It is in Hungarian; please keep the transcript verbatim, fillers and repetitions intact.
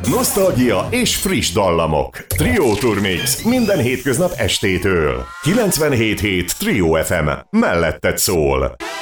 Nosztalgia és friss dallamok. Trio Tour Mix minden hétköznap estétől. kilencvenhét hét Trio ef em. Melletted szól.